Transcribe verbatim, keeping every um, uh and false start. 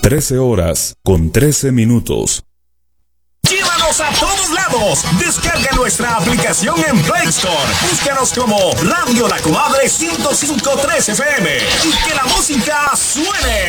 trece horas con trece minutos. ¡Llévanos a todos lados! Descarga nuestra aplicación en Play Store. Búscanos como Radio La Comadre ciento cinco punto tres F M y que la música suene.